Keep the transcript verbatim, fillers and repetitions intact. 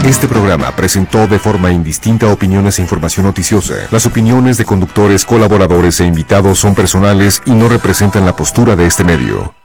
Este programa presentó de forma indistinta opiniones e información noticiosa. Las opiniones de conductores, colaboradores e invitados son personales y no representan la postura de este medio.